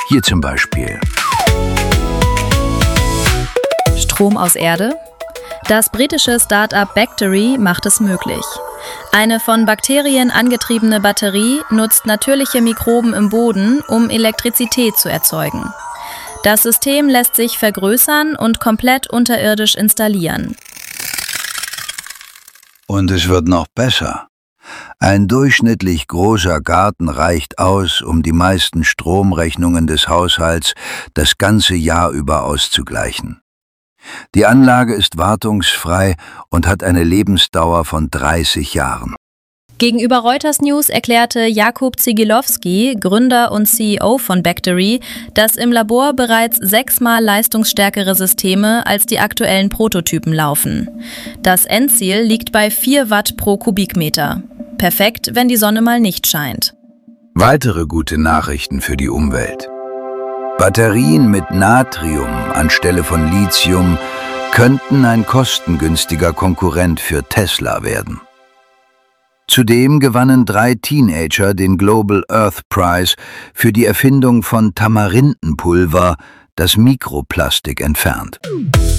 Hier zum Beispiel. Strom aus Erde? Das britische Start-up Bactery macht es möglich. Eine von Bakterien angetriebene Batterie nutzt natürliche Mikroben im Boden, um Elektrizität zu erzeugen. Das System lässt sich vergrößern und komplett unterirdisch installieren. Und es wird noch besser. Ein durchschnittlich großer Garten reicht aus, um die meisten Stromrechnungen des Haushalts das ganze Jahr über auszugleichen. Die Anlage ist wartungsfrei und hat eine Lebensdauer von 30 Jahren. Gegenüber Reuters News erklärte Jakub Zigilowski, Gründer und CEO von Bactery, dass im Labor bereits 6-mal leistungsstärkere Systeme als die aktuellen Prototypen laufen. Das Endziel liegt bei 4 Watt pro Kubikmeter. Perfekt, wenn die Sonne mal nicht scheint. Weitere gute Nachrichten für die Umwelt. Batterien mit Natrium anstelle von Lithium könnten ein kostengünstiger Konkurrent für Tesla werden. Zudem gewannen 3 Teenager den Global Earth Prize für die Erfindung von Tamarindenpulver, das Mikroplastik entfernt.